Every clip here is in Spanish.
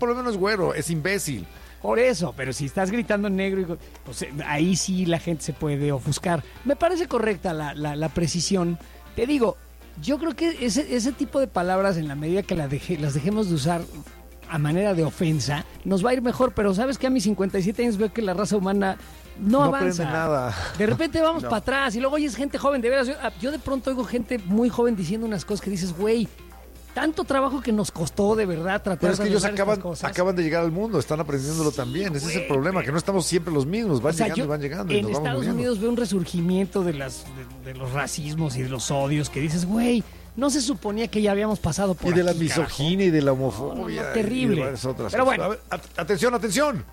por lo menos es güero, es imbécil. Por eso, pero si estás gritando en negro, pues ahí sí la gente se puede ofuscar. Me parece correcta la precisión. Te digo, yo creo que ese tipo de palabras, en la medida que las dejemos de usar a manera de ofensa, nos va a ir mejor. Pero sabes que a mis 57 años veo que la raza humana no avanza. Aprende nada. De repente vamos para atrás y luego oyes gente joven. De veras, yo de pronto oigo gente muy joven diciendo unas cosas que dices, güey, tanto trabajo que nos costó de verdad tratar Pero es que de ellos arreglar estas cosas. acaban de llegar al mundo, están aprendiéndolo también. Ese es el problema, que no estamos siempre los mismos, van llegando. Y en nos vamos Estados muriendo. Unidos veo un resurgimiento de los racismos y de los odios que dices, güey, no se suponía que ya habíamos pasado por Y de la aquí, misoginia y de la homofobia. No, terrible. Y de varias otras Pero cosas. bueno. A ver, atención.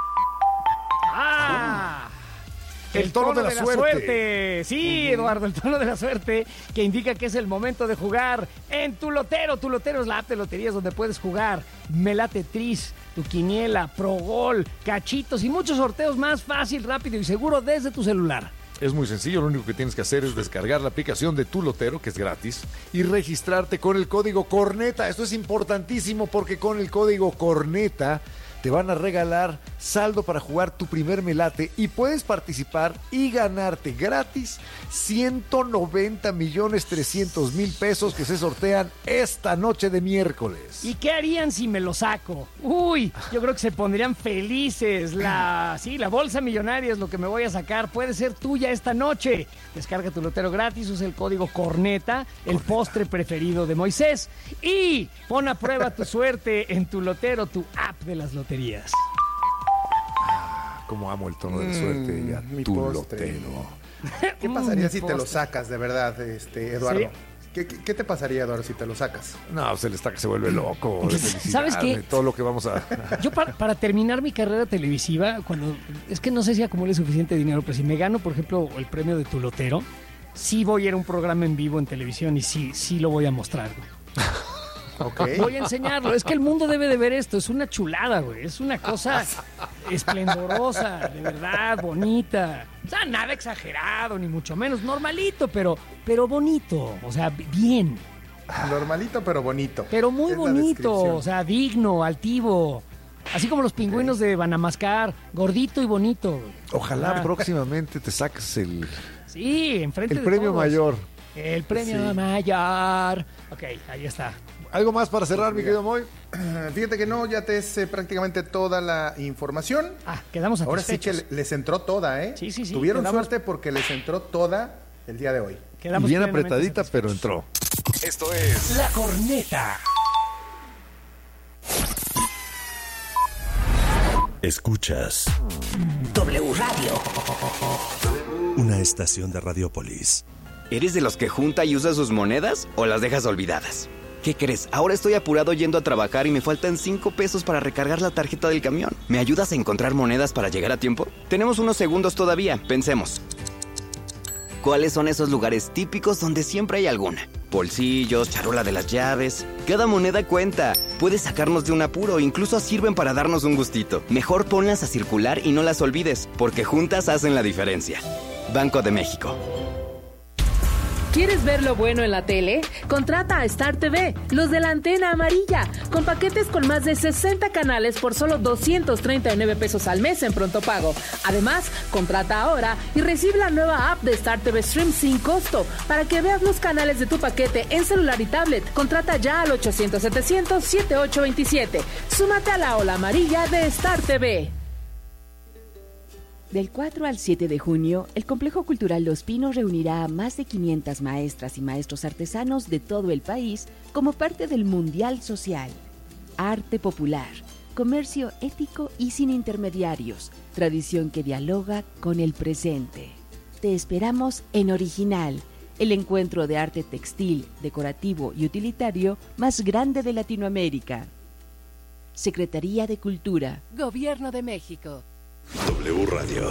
El tono de la suerte. Sí, Eduardo, el tono de la suerte, que indica que es el momento de jugar en Tu Lotero. Tu Lotero es la app de loterías donde puedes jugar Melate Tris, Tu Quiniela, Pro Gol, Cachitos y muchos sorteos más fácil, rápido y seguro desde tu celular. Es muy sencillo, lo único que tienes que hacer es descargar la aplicación de Tu Lotero, que es gratis, y registrarte con el código CORNETA. Esto es importantísimo porque con el código CORNETA te van a regalar saldo para jugar tu primer melate y puedes participar y ganarte gratis 190,300,000 pesos que se sortean esta noche de miércoles. ¿Y qué harían si me lo saco? Uy, yo creo que se pondrían felices. La bolsa millonaria es lo que me voy a sacar. Puede ser tuya esta noche. Descarga Tu Lotero gratis, usa el código CORNETA, el postre preferido de Moisés. Y pon a prueba tu suerte en Tu Lotero, tu app de las loterías. Como amo el tono de la suerte y a mi Tu postre. Lotero. ¿Qué pasaría si te lo postre. sacas, de verdad, Eduardo? ¿Sí? ¿Qué te pasaría, Eduardo, si te lo sacas? No, se le está que se vuelve loco. de felicidad, ¿Sabes qué? de todo lo que vamos a... Yo para terminar mi carrera televisiva, es que no sé si acumule suficiente dinero, pero si me gano, por ejemplo, el premio de Tu Lotero, sí voy a ir a un programa en vivo en televisión y sí lo voy a mostrar, güey. Okay. Voy a enseñarlo. Es que el mundo debe de ver esto. Es una chulada, güey. Es una cosa esplendorosa, de verdad, bonita. O sea, nada exagerado, ni mucho menos. Normalito, pero bonito. O sea, bien. Normalito, pero bonito. Pero muy Es la bonito. descripción. O sea, digno, altivo. Así como los pingüinos de Banamascar. Gordito y bonito. Ojalá Ah. próximamente te saques el Enfrente de premio todos. mayor. El premio Sí. mayor. Ok, ahí está. ¿Algo más para cerrar, mi querido Moy? Fíjate que no, ya te es prácticamente toda la información. Quedamos Ahora sí satisfechos. que les entró toda, ¿eh? Sí. Tuvieron Quedamos- suerte porque les entró toda el día de hoy. Quedamos Bien plenamente apretadita, satisfechos. pero entró. Esto es La Corneta. Escuchas W Radio. una estación de Radiopolis. ¿Eres de los que junta y usa sus monedas o las dejas olvidadas? ¿Qué crees? Ahora estoy apurado yendo a trabajar y me faltan 5 pesos para recargar la tarjeta del camión. ¿Me ayudas a encontrar monedas para llegar a tiempo? Tenemos unos segundos todavía, pensemos. ¿Cuáles son esos lugares típicos donde siempre hay alguna? Bolsillos, charola de las llaves. Cada moneda cuenta. Puede sacarnos de un apuro, incluso sirven para darnos un gustito. Mejor ponlas a circular y no las olvides, porque juntas hacen la diferencia. Banco de México. ¿Quieres ver lo bueno en la tele? Contrata a Star TV, los de la antena amarilla, con paquetes con más de 60 canales por solo 239 pesos al mes en pronto pago. Además, contrata ahora y recibe la nueva app de Star TV Stream sin costo para que veas los canales de tu paquete en celular y tablet. Contrata ya al 800-700-7827. Súmate a la ola amarilla de Star TV. Del 4 al 7 de junio, el Complejo Cultural Los Pinos reunirá a más de 500 maestras y maestros artesanos de todo el país como parte del Mundial Social. Arte popular, comercio ético y sin intermediarios, tradición que dialoga con el presente. Te esperamos en Original, el encuentro de arte textil, decorativo y utilitario más grande de Latinoamérica. Secretaría de Cultura. Gobierno de México. W Radio.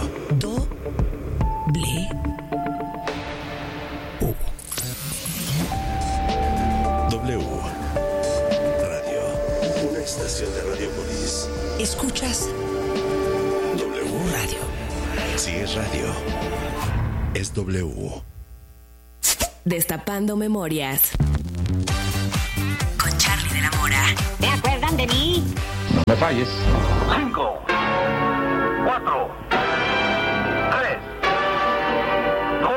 W Radio. Una estación de Radiopolis. Escuchas W Radio. Si es radio, es W. Destapando memorias. Con Charlie de la Mora. ¿Te acuerdan de mí? falles. 5, 4, 3, 2,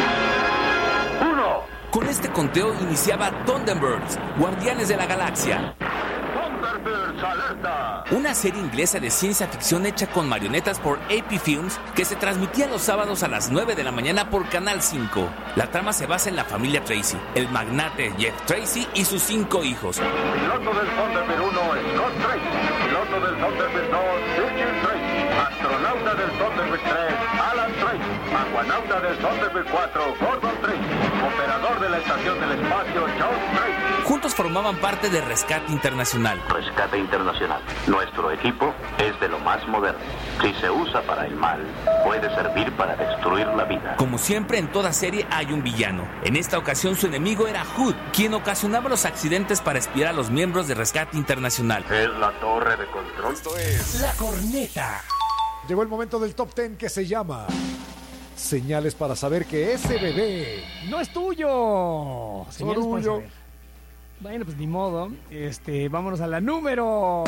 1. Con este conteo iniciaba Thunderbirds, Guardianes de la Galaxia. Thunderbirds, alerta. Una serie inglesa de ciencia ficción hecha con marionetas por AP Films que se transmitía los sábados a las 9 de la mañana por Canal 5. La trama se basa en la familia Tracy, el magnate Jeff Tracy y sus 5 hijos. Piloto del Thunderbird 1, Scott Tracy. Piloto del Thunderbird 2, Virgil Tracy. Astronauta del Thunderbird 3, Alan Tracy. Aguanauta del Thunderbird 4, Gordon Tracy. Operador de la estación del espacio, John Tracy. Juntos formaban parte de Rescate Internacional. Rescate Internacional. Nuestro equipo es de lo más moderno. Si se usa para el mal, puede servir para destruir la vida. Como siempre, en toda serie hay un villano. En esta ocasión su enemigo era Hood, quien ocasionaba los accidentes para espiar a los miembros de Rescate Internacional. Es la torre de control. Esto es La Corneta. Llegó el momento del top 10 que se llama Señales para saber que ese bebé No es tuyo. Señales para Sorullo. saber. Bueno, pues ni modo. Vámonos a la número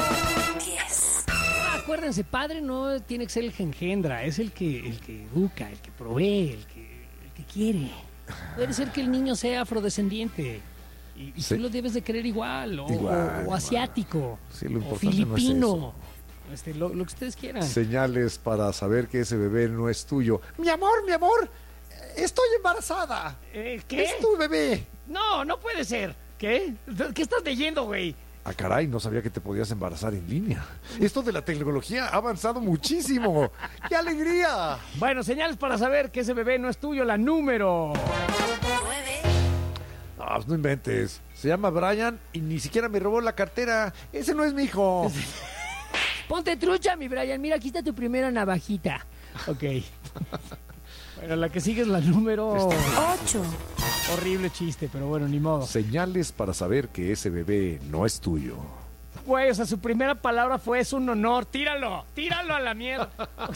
10. Acuérdense, padre no tiene que ser el que engendra, es el que educa, el que provee, el que quiere. Puede ser que el niño sea afrodescendiente y Sí. tú lo debes de querer igual, o Igual. asiático, Sí, lo o importante no es filipino, lo que ustedes quieran. señales para saber que ese bebé no es tuyo. Mi amor, estoy embarazada. ¿Qué? Es tu bebé. No, no puede ser. ¿Qué? ¿Qué estás leyendo, güey? Ah, caray, no sabía que te podías embarazar en línea. Esto de la tecnología ha avanzado muchísimo. ¡Qué alegría! Bueno, señales para saber que ese bebé no es tuyo, la número 9. Ah, pues no inventes. Se llama Brian y ni siquiera me robó la cartera. Ese no es mi hijo. Ponte trucha, mi Brian. Mira, aquí está tu primera navajita. Ok. Bueno, la que sigue es la número 8. Horrible chiste, pero bueno, ni modo. Señales para saber que ese bebé no es tuyo. Güey, o sea, su primera palabra fue es un honor. Tíralo a la mierda.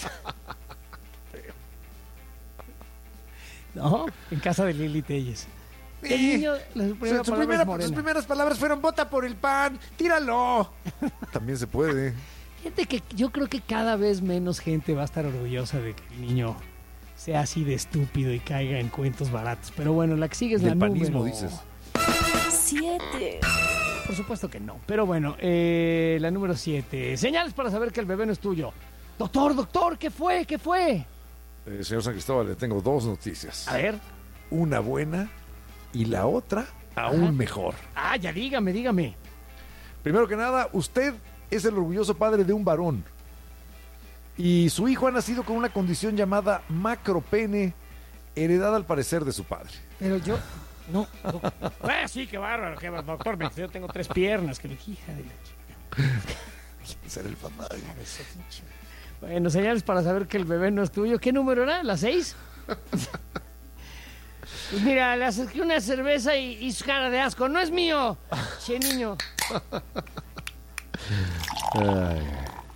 No, en casa de Lili Telles. El niño, su primera palabra es morena. Sus primeras palabras fueron vota por el pan, tíralo. También se puede. Fíjate que yo creo que cada vez menos gente va a estar orgullosa de que el niño sea así de estúpido y caiga en cuentos baratos. Pero bueno, la que sigue es la Del panismo, número... dices. 7. Por supuesto que no. Pero bueno, la número 7. Señales para saber que el bebé no es tuyo. Doctor, ¿qué fue? Señor San Cristóbal, le tengo 2 noticias. A ver. Una buena y la otra aún mejor. Ah, ya dígame. Primero que nada, usted es el orgulloso padre de un varón. Y su hijo ha nacido con una condición llamada macropene, heredada al parecer de su padre. Pero yo... No. Sí, qué bárbaro, doctor. Yo tengo 3 piernas. Que hija de la chica. Ser el papá. Bueno, señales para saber que el bebé no es tuyo. ¿Qué número era? ¿La 6? Pues mira, le acerqué una cerveza y su cara de asco. ¡No es mío! Che, niño. Ay.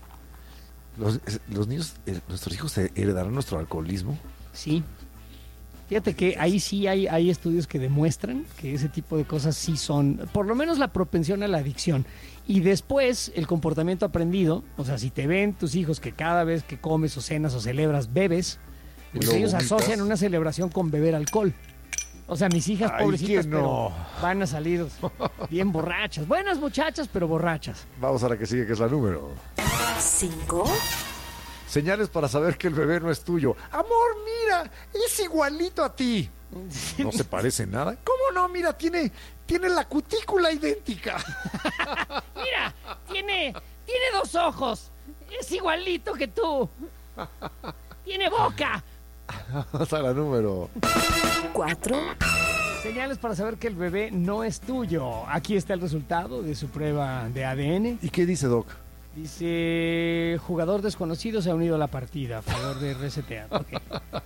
Los niños, nuestros hijos heredarán nuestro alcoholismo. Sí. Fíjate que ahí sí hay estudios que demuestran que ese tipo de cosas sí son, por lo menos la propensión a la adicción. Y después el comportamiento aprendido, o sea, si te ven tus hijos que cada vez que comes o cenas o celebras bebes, pues ellos asocian una celebración con beber alcohol. O sea, mis hijas, Ay, pobrecitas, ¿quién no? pero van a salir bien borrachas. Buenas muchachas, pero borrachas. Vamos a la que sigue, que es la número 5. Señales para saber que el bebé no es tuyo. Amor, mira, es igualito a ti. ¿No se parece en nada? ¿Cómo no? Mira, tiene la cutícula idéntica. Mira, tiene 2 ojos. Es igualito que tú. Tiene boca. Vamos a la número 4. Señales para saber que el bebé no es tuyo. Aquí está el resultado de su prueba de ADN. ¿Y qué dice, Doc? Dice, jugador desconocido se ha unido a la partida a favor de resetear. Okay.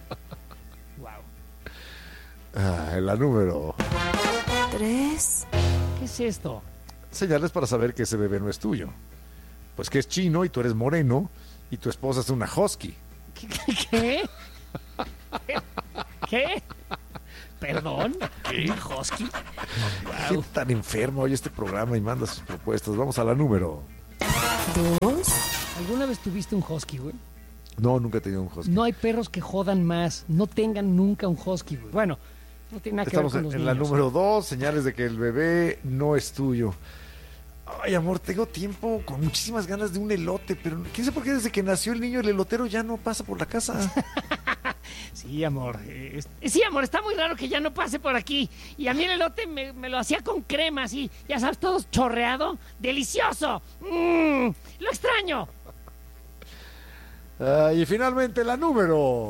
Wow. La número 3. ¿Qué es esto? Señales para saber que ese bebé no es tuyo. Pues que es chino y tú eres moreno y tu esposa es una husky. ¿Qué? ¿Qué? ¿Perdón? ¿Una husky? Wow. Gente tan enfermo oye este programa y manda sus propuestas. Vamos a la número 2. ¿Alguna vez tuviste un husky, güey? No, nunca he tenido un husky. No hay perros que jodan más. No tengan nunca un husky, güey. Bueno, no tiene nada que Estamos ver con los en la niños. número 2, señales de que el bebé no es tuyo. Ay, amor, tengo tiempo con muchísimas ganas de un elote, pero quién sabe por qué desde que nació el niño el elotero ya no pasa por la casa. Sí, amor. Sí, amor, está muy raro que ya no pase por aquí. Y a mí el elote me lo hacía con crema, así. Ya sabes, todo chorreado. ¡Delicioso! ¡Lo extraño! Y finalmente la número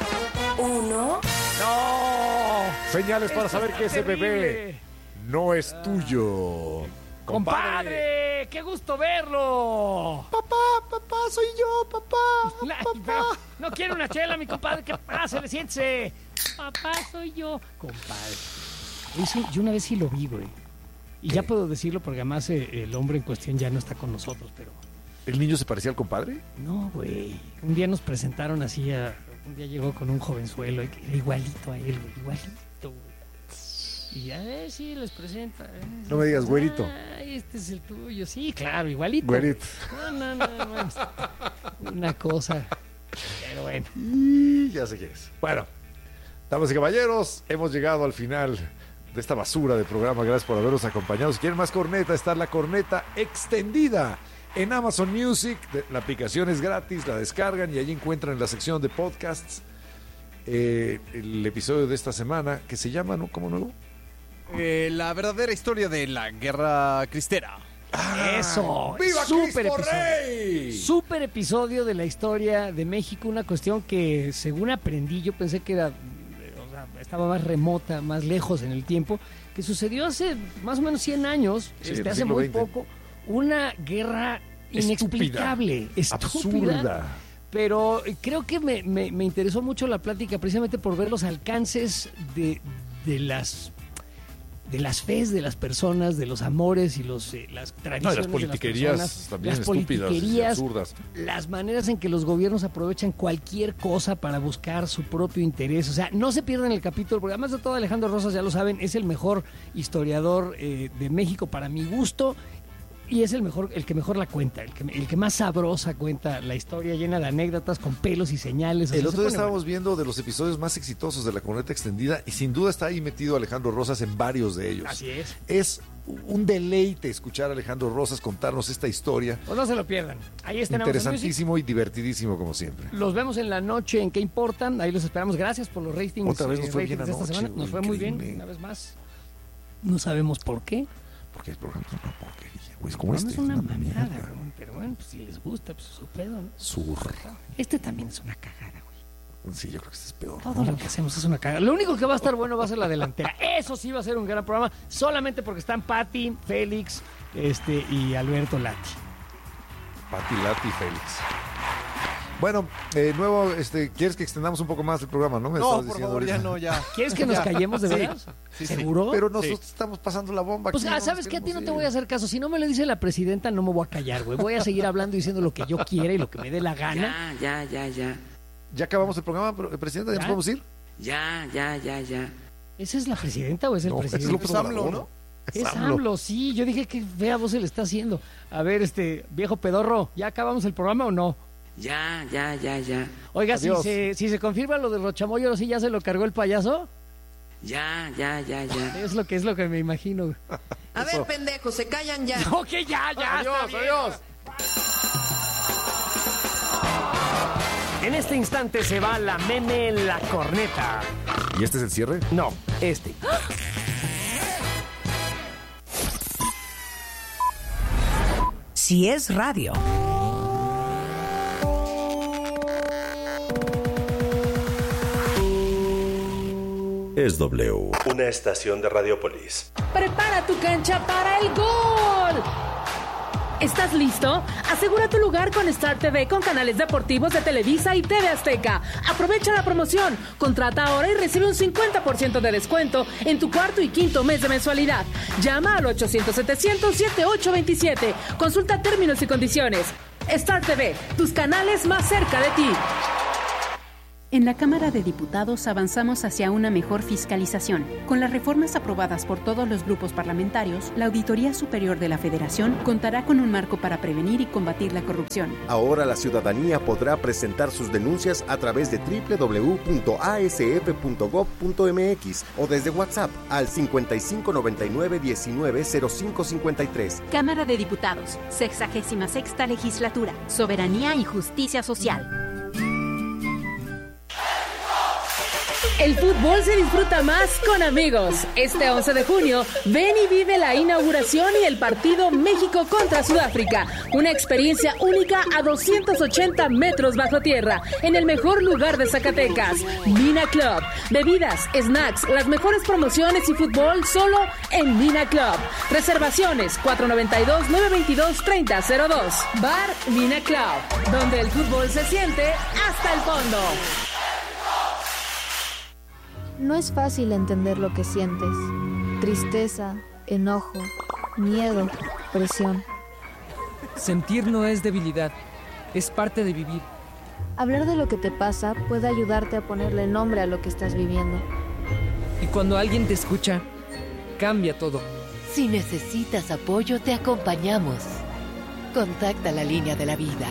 1. ¡No! Señales para saber que ese terrible. bebé no es tuyo. ¡Compadre! ¡Qué gusto verlo! Papá, soy yo, papá. Pero no quiero una chela, mi compadre. ¿Qué pasa? Siéntese. Papá, soy yo. Compadre. Yo una vez sí lo vi, güey. Y ya puedo decirlo porque además el hombre en cuestión ya no está con nosotros, pero... ¿El niño se parecía al compadre? No, güey. Un día nos presentaron así un día llegó con un jovenzuelo, era igualito a él, güey, igualito, güey. Y a ver si les presenta. No me digas, güerito. Este es el tuyo. Sí, claro, igualito. Güerito. No. Una cosa. Pero bueno. Y ya sé qué es. Bueno, damas y caballeros, hemos llegado al final de esta basura de programa. Gracias por habernos acompañado. Si quieren más corneta, está la corneta extendida en Amazon Music. La aplicación es gratis, la descargan y ahí encuentran en la sección de podcasts el episodio de esta semana que se llama, ¿no? ¿Cómo nuevo? La verdadera historia de la Guerra Cristera. Eso. ¡Viva Súper Cristo episodio. Rey! Súper episodio de la historia de México. Una cuestión que según aprendí, yo pensé que estaba más remota, más lejos en el tiempo, que sucedió hace más o menos 100 años, Sí, hace siglo muy XX. poco, una guerra inexplicable, estúpida. Absurda. Pero creo que me interesó mucho la plática precisamente por ver los alcances de las fes de las personas, de los amores y las tradiciones las politiquerías de las personas, también las estúpidas y politiquerías, absurdas. las maneras en que los gobiernos aprovechan cualquier cosa para buscar su propio interés. O sea, no se pierdan el capítulo, porque además de todo Alejandro Rosas, ya lo saben, es el mejor historiador de México para mi gusto. Y es el que mejor la cuenta, el que más sabrosa cuenta la historia, llena de anécdotas, con pelos y señales. O El sea, otro se día pone estábamos viendo de los episodios más exitosos de la corneta extendida y sin duda está ahí metido Alejandro Rosas en varios de ellos. bueno. Así es. Es un deleite escuchar a Alejandro Rosas contarnos esta historia. Pues no se lo pierdan. Ahí está en Amazon Music. Interesantísimo y divertidísimo como siempre. Los vemos en la noche en ¿Qué importan? Ahí los esperamos. Gracias por los ratings. Otra vez nos fue bien ratings de esta anoche, semana. güey, Nos fue muy bien, increíble. una vez más. No sabemos por qué. Porque el programa es una porquería, güey. Es como No este. es una mierda. mamada, güey. Pero bueno, pues si les gusta, pues su pedo, ¿no? Este también es una cagada, güey. Sí, yo creo que este es peor. Todo lo que hacemos es una cagada. Lo único que va a estar bueno va a ser la delantera. Eso sí va a ser un gran programa, solamente porque están Pati, Félix, y Alberto Lati. Pati, Lati, Félix. Bueno, nuevo, ¿quieres que extendamos un poco más el programa, no? Me No, estabas por diciendo favor, ya ahorita. no, ya. ¿Quieres que nos callemos de Sí. veras? Sí, sí. ¿Seguro? Pero nosotros estamos pasando la bomba Pues, aquí. ¿sabes qué? A ti no te voy a hacer caso. Si no me lo dice la presidenta, no me voy a callar, güey. Voy a seguir hablando y diciendo lo que yo quiera y lo que me dé la gana. Ya. ¿Ya acabamos el programa, Presidenta? ¿Ya nos ¿Ya? podemos ir? Ya. ¿Esa es la presidenta o es el No, presidente? es López Es AMLO, Obrador. ¿no? Es AMLO, sí. Yo dije que fea voz se le está haciendo. A ver, viejo pedorro, ¿ya acabamos el programa o no? Ya. Oiga, Adiós. si se confirma lo del Rochamoyo, ¿sí ya se lo cargó el payaso? Ya. Es lo que me imagino. A ver, pendejos, se callan ya. No, que ya, Adiós, está bien. adiós. En este instante se va la meme la corneta. ¿Y este es el cierre? No, Si es radio. Es W. Una estación de Radiopolis. Prepara tu cancha para el gol. ¿Estás listo? Asegura tu lugar con Star TV con canales deportivos de Televisa y TV Azteca. Aprovecha la promoción. Contrata ahora y recibe un 50% de descuento en tu cuarto y quinto mes de mensualidad. Llama al 800-700-7827. Consulta términos y condiciones. Star TV, tus canales más cerca de ti. En la Cámara de Diputados avanzamos hacia una mejor fiscalización. Con las reformas aprobadas por todos los grupos parlamentarios, la Auditoría Superior de la Federación contará con un marco para prevenir y combatir la corrupción. Ahora la ciudadanía podrá presentar sus denuncias a través de www.asf.gov.mx o desde WhatsApp al 5599-190553. Cámara de Diputados, 66ª Legislatura, Soberanía y Justicia Social. El fútbol se disfruta más con amigos. Este 11 de junio, ven y vive la inauguración y el partido México contra Sudáfrica. Una experiencia única a 280 metros bajo tierra, en el mejor lugar de Zacatecas, Mina Club. Bebidas, snacks, las mejores promociones y fútbol solo en Mina Club. Reservaciones 492-922-3002. Bar Mina Club, donde el fútbol se siente hasta el fondo. No es fácil entender lo que sientes. Tristeza, enojo, miedo, presión. Sentir no es debilidad, es parte de vivir. Hablar de lo que te pasa puede ayudarte a ponerle nombre a lo que estás viviendo. Y cuando alguien te escucha, cambia todo. Si necesitas apoyo, te acompañamos. Contacta la línea de la vida.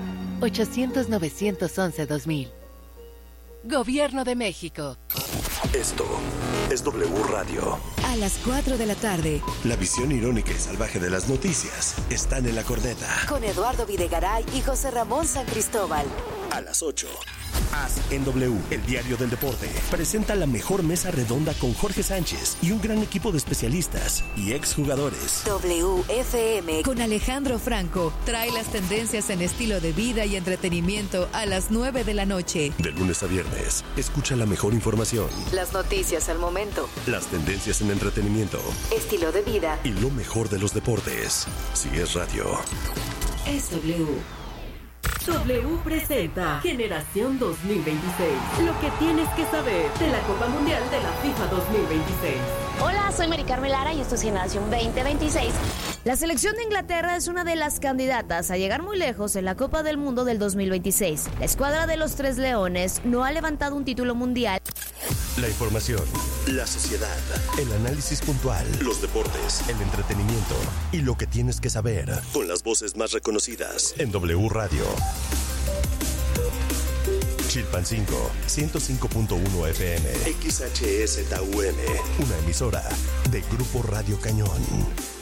800-911-2000. Gobierno de México. Esto es W Radio. A las 4 de la tarde. La visión irónica y salvaje de las noticias están en la corneta. Con Eduardo Videgaray y José Ramón San Cristóbal. A las 8. As en W, el diario del deporte, presenta la mejor mesa redonda con Jorge Sánchez y un gran equipo de especialistas y exjugadores. WFM con Alejandro Franco trae las tendencias en estilo de vida y entretenimiento a las 9 de la noche. De lunes a viernes, escucha la mejor información. Las noticias al momento. Las tendencias en entretenimiento. Estilo de vida. Y lo mejor de los deportes. Si es radio. Es W. W presenta Generación 2026. Lo que tienes que saber de la Copa Mundial de la FIFA 2026. Hola, soy Mari Carmen Lara y esto es Generación 2026. La selección de Inglaterra es una de las candidatas a llegar muy lejos en la Copa del Mundo del 2026. La escuadra de los Tres Leones no ha levantado un título mundial. La información, la sociedad, el análisis puntual, los deportes, el entretenimiento y lo que tienes que saber con las voces más reconocidas en W Radio. Chilpancingo, 105.1 FM, XHSTUM, una emisora de Grupo Radio Cañón.